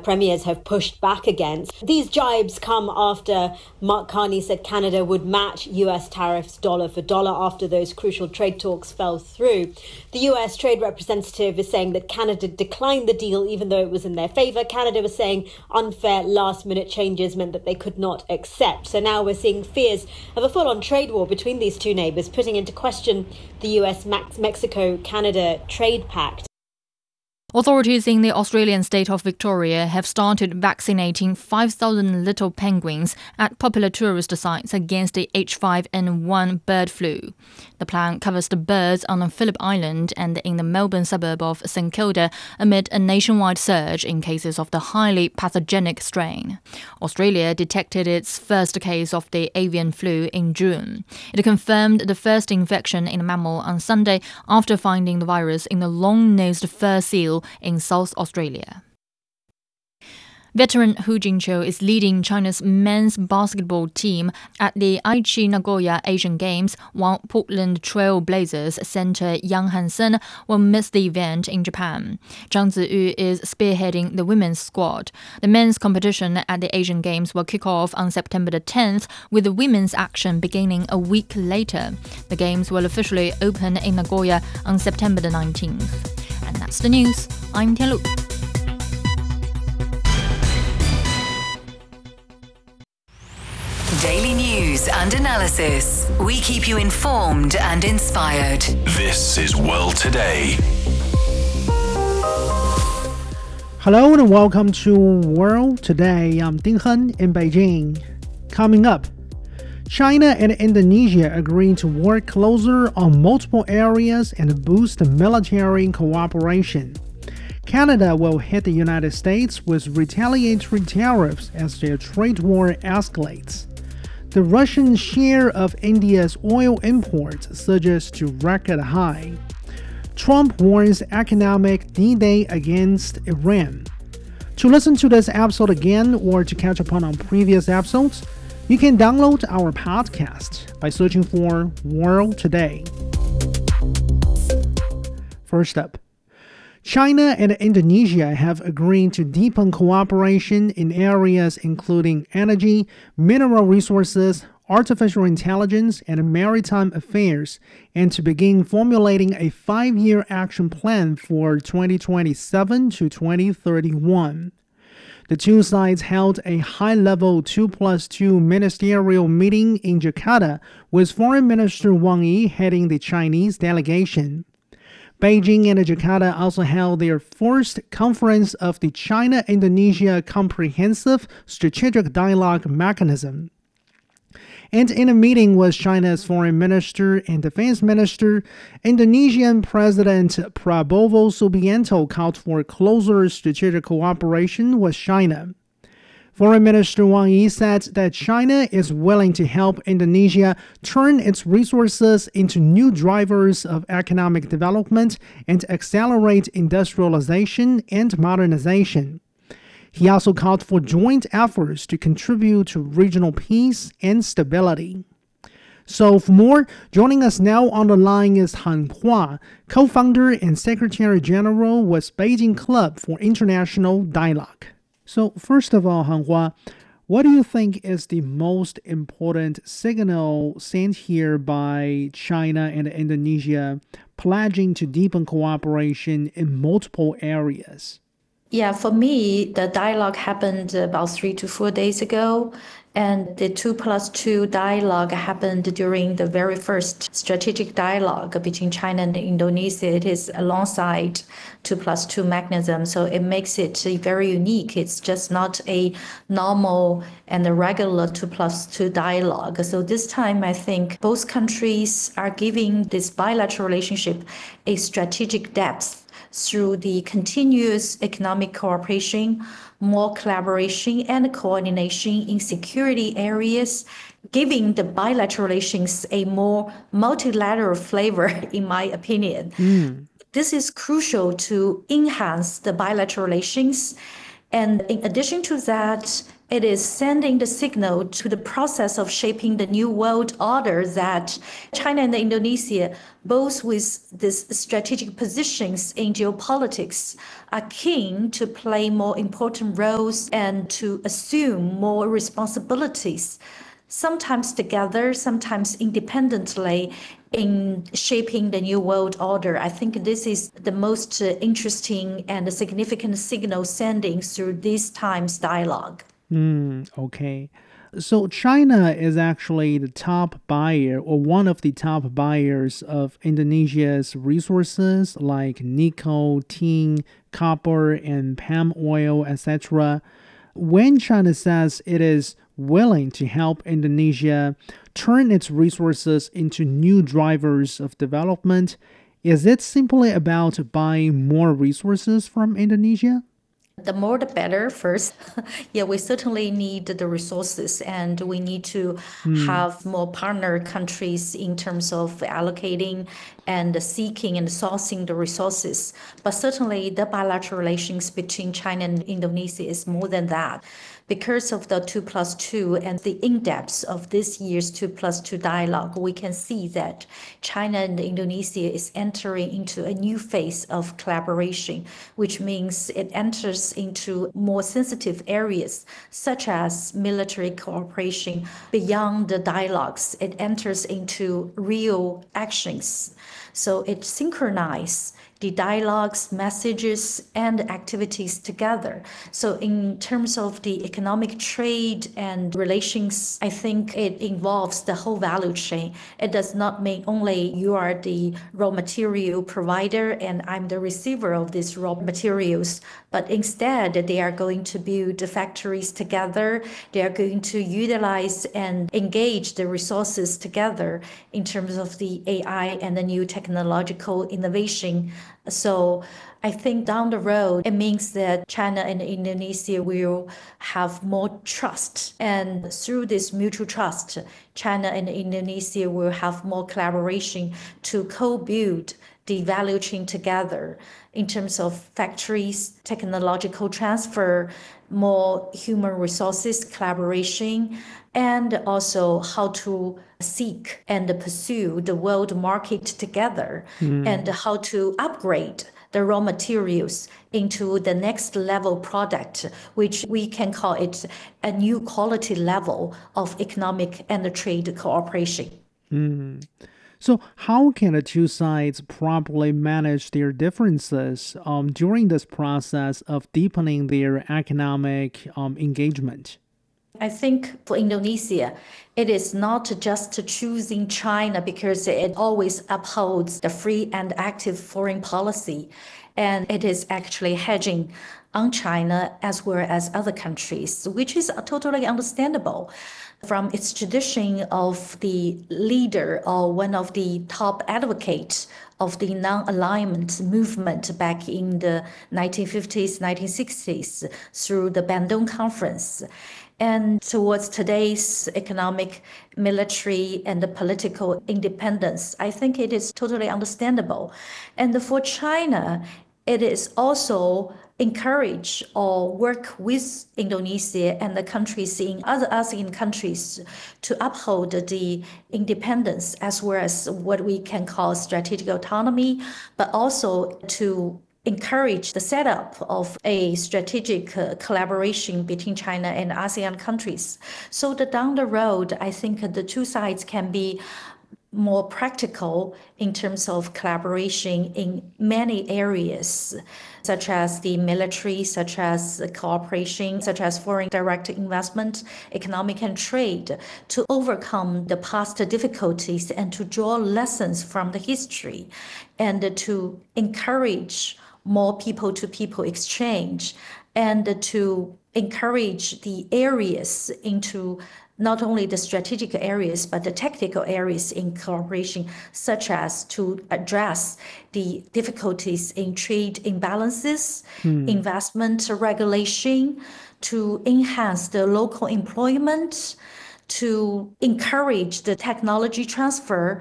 premiers have pushed back against. These jibes come after Mark Carney said Canada would match US tariffs dollar for dollar after those crucial trade talks fell through. The US trade representative is saying that Canada declined the deal even though it was in their favour. Canada was saying unfair last-minute changes meant that they could not accept. So now we're seeing fears of a full-on trade war between these two neighbours, putting into question the US-Mexico-Canada trade pact. Authorities in the Australian state of Victoria have started vaccinating 5,000 little penguins at popular tourist sites against the H5N1 bird flu. The plan covers the birds on Phillip Island and in the Melbourne suburb of St Kilda amid a nationwide surge in cases of the highly pathogenic strain. Australia detected its first case of the avian flu in June. It confirmed the first infection in a mammal on Sunday after finding the virus in the long-nosed fur seal in South Australia. Veteran Hu Jintao is leading China's men's basketball team at the Aichi Nagoya Asian Games, while Portland Trail Blazers center Yang Hansen will miss the event in Japan. Zhang Ziyu is spearheading the women's squad. The men's competition at the Asian Games will kick off on September the 10th, with the women's action beginning a week later. The Games will officially open in Nagoya on September the 19th. And that's the news. I'm Tianlu. Daily news and analysis. We keep you informed and inspired. This is World Today. Hello and welcome to World Today. I'm Ding Hen in Beijing. Coming up, China and Indonesia agreed to work closer on multiple areas and boost military cooperation. Canada will hit the United States with retaliatory tariffs as their trade war escalates. The Russian share of India's oil imports surges to record high. Trump warns economic D-Day against Iran. To listen to this episode again or to catch up on previous episodes, you can download our podcast by searching for World Today. First up, China and Indonesia have agreed to deepen cooperation in areas including energy, mineral resources, artificial intelligence, and maritime affairs, and to begin formulating a 5-year action plan for 2027 to 2031. The two sides held a high-level 2+2 ministerial meeting in Jakarta, with Foreign Minister Wang Yi heading the Chinese delegation. Beijing and Jakarta also held their first conference of the China-Indonesia Comprehensive Strategic Dialogue Mechanism. And in a meeting with China's Foreign Minister and Defense Minister, Indonesian President Prabowo Subianto called for closer strategic cooperation with China. Foreign Minister Wang Yi said that China is willing to help Indonesia turn its resources into new drivers of economic development and accelerate industrialization and modernization. He also called for joint efforts to contribute to regional peace and stability. So for more, joining us now on the line is Han Hua, co-founder and Secretary General with Beijing Club for International Dialogue. So first of all, Han Hua, what do you think is the most important signal sent here by China and Indonesia pledging to deepen cooperation in multiple areas? Yeah, for me, the dialogue happened about 3 to 4 days ago, and the 2+2 dialogue happened during the very first strategic dialogue between China and Indonesia. It is alongside 2+2 mechanism, so it makes it very unique. It's just not a normal and a regular 2+2 dialogue. So this time, I think both countries are giving this bilateral relationship a strategic depth through the continuous economic cooperation, more collaboration and coordination in security areas, giving the bilateral relations a more multilateral flavor, in my opinion. This is crucial to enhance the bilateral relations. And in addition to that, It is sending the signal to the process of shaping the new world order that China and Indonesia, both with these strategic positions in geopolitics, are keen to play more important roles and to assume more responsibilities, sometimes together, sometimes independently, in shaping the new world order. I think this is the most interesting and significant signal sending through this time's dialogue. Okay. So China is actually the top buyer or one of the top buyers of Indonesia's resources like nickel, tin, copper, and palm oil, etc. When China says it is willing to help Indonesia turn its resources into new drivers of development, is it simply about buying more resources from Indonesia? The more the better first. Yeah, we certainly need the resources and we need to have more partner countries in terms of allocating and seeking and sourcing the resources. But certainly the bilateral relations between China and Indonesia is more than that. Because of the 2+2 and the in-depth of this year's 2+2 dialogue, we can see that China and Indonesia is entering into a new phase of collaboration, which means it enters into more sensitive areas, such as military cooperation. Beyond the dialogues, it enters into real actions. So it synchronizes the dialogues, messages, and activities together. So in terms of the economic trade and relations, I think it involves the whole value chain. It does not mean only you are the raw material provider and I'm the receiver of these raw materials, but instead they are going to build the factories together. They are going to utilize and engage the resources together in terms of the AI and the new technological innovation. So I think down the road, it means that China and Indonesia will have more trust. And through this mutual trust, China and Indonesia will have more collaboration to co-build the value chain together in terms of factories, technological transfer, more human resources collaboration, and also how to seek and pursue the world market together and how to upgrade the raw materials into the next level product, which we can call it a new quality level of economic and trade cooperation. So how can the two sides properly manage their differences during this process of deepening their economic engagement? I think for Indonesia, it is not just choosing China because it always upholds the free and active foreign policy, and it is actually hedging on China as well as other countries, which is totally understandable. From its tradition of the leader or one of the top advocates of the non-alignment movement back in the 1950s, 1960s through the Bandung Conference. And towards today's economic, military, and the political independence, I think it is totally understandable. And for China, it is also encourage or work with Indonesia and the countries in other ASEAN countries to uphold the independence as well as what we can call strategic autonomy, but also to encourage the setup of a strategic collaboration between China and ASEAN countries. So that down the road, I think the two sides can be more practical in terms of collaboration in many areas, such as the military, such as cooperation, such as foreign direct investment, economic and trade, to overcome the past difficulties and to draw lessons from the history and to encourage more people-to-people exchange and to encourage the areas into not only the strategic areas, but the tactical areas in cooperation, such as to address the difficulties in trade imbalances, investment regulation, to enhance the local employment, to encourage the technology transfer,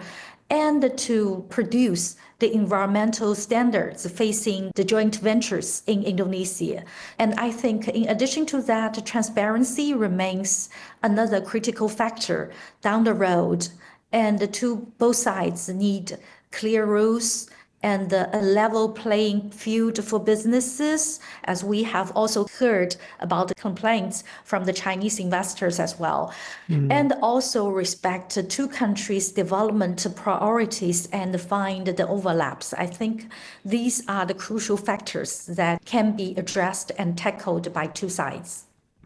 and to produce the environmental standards facing the joint ventures in Indonesia. And I think in addition to that, transparency remains another critical factor down the road. And both sides need clear rules and a level playing field for businesses, as we have also heard about the complaints from the Chinese investors as well. And also respect two countries' development priorities and find the overlaps. I think these are the crucial factors that can be addressed and tackled by two sides.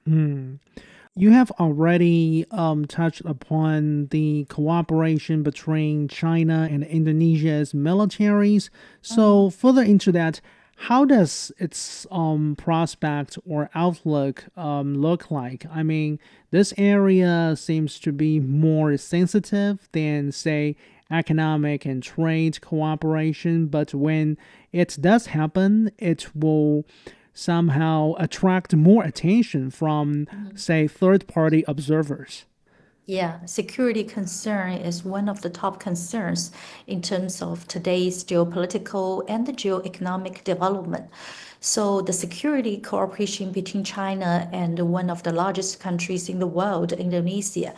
You have already touched upon the cooperation between China and Indonesia's militaries. So further into that, how does its prospect or outlook look like? I mean, this area seems to be more sensitive than, say, economic and trade cooperation, but when it does happen, it will somehow attract more attention from, say, third-party observers. Yeah, security concern is one of the top concerns in terms of today's geopolitical and the geoeconomic development. So the security cooperation between China and one of the largest countries in the world, Indonesia,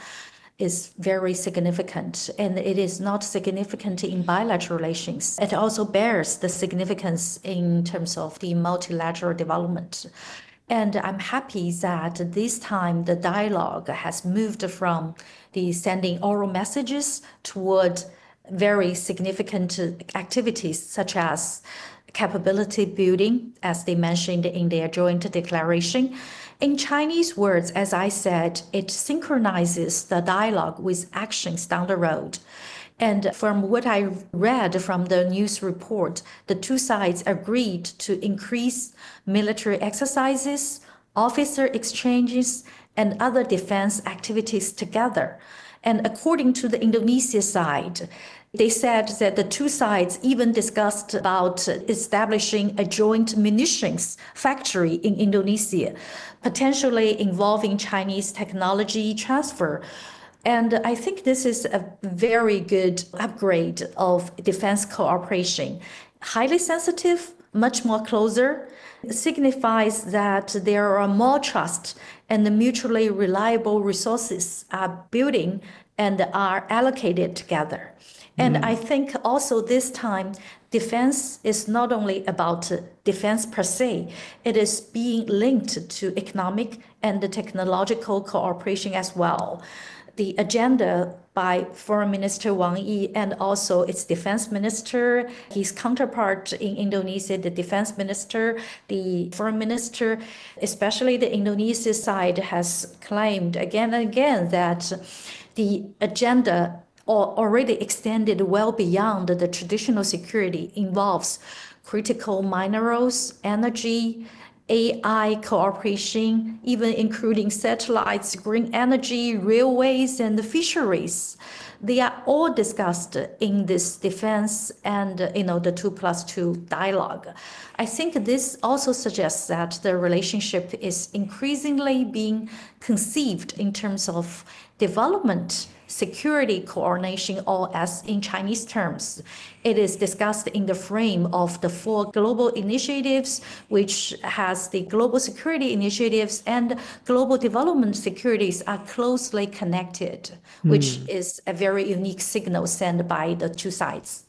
is very significant, and it is not significant in bilateral relations. It also bears the significance in terms of the multilateral development. And I'm happy that this time the dialogue has moved from the sending oral messages toward very significant activities such as capability building, as they mentioned in their joint declaration. In Chinese words, as I said, it synchronizes the dialogue with actions down the road. And from what I read from the news report, the two sides agreed to increase military exercises, officer exchanges, and other defense activities together. And according to the Indonesia side, they said that the two sides even discussed about establishing a joint munitions factory in Indonesia, potentially involving Chinese technology transfer. And I think this is a very good upgrade of defense cooperation. Highly sensitive, much more closer. It signifies that there are more trust and the mutually reliable resources are building and are allocated together. And I think also this time, defense is not only about defense per se, it is being linked to economic and the technological cooperation as well. The agenda by Foreign Minister Wang Yi and also its defense minister, his counterpart in Indonesia, the defense minister, the foreign minister, especially the Indonesia side has claimed again and again that the agenda already extended well beyond the traditional security, involves critical minerals, energy, AI cooperation, even including satellites, green energy, railways, and fisheries. They are all discussed in this defense and the 2+2 dialogue. I think this also suggests that the relationship is increasingly being conceived in terms of development, security coordination, or as in Chinese terms. It is discussed in the frame of the 4 global initiatives, which has the global security initiatives and global development securities are closely connected, which is a very unique signal sent by the two sides.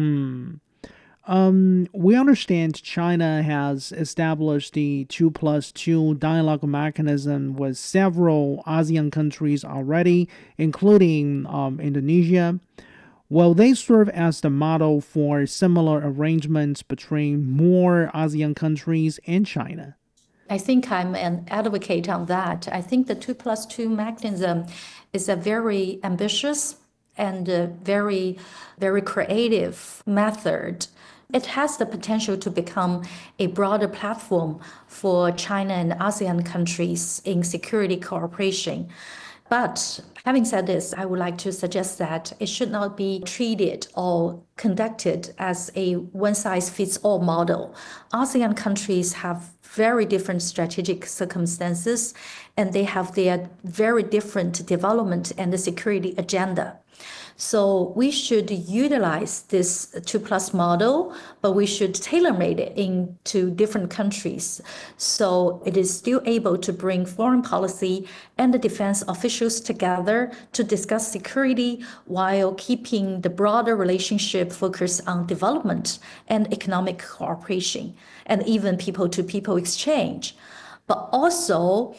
We understand China has established the 2+2 dialogue mechanism with several ASEAN countries already, including Indonesia. Will they serve as the model for similar arrangements between more ASEAN countries and China? I think I'm an advocate on that. I think the 2+2 mechanism is a very ambitious and very, very creative method. It has the potential to become a broader platform for China and ASEAN countries in security cooperation. But having said this, I would like to suggest that it should not be treated or conducted as a one-size-fits-all model. ASEAN countries have very different strategic circumstances, and they have their very different development and the security agenda. So we should utilize this 2+ model, but we should tailor-made it into different countries. So it is still able to bring foreign policy and the defense officials together to discuss security while keeping the broader relationship focused on development and economic cooperation, and even people-to-people exchange. But also,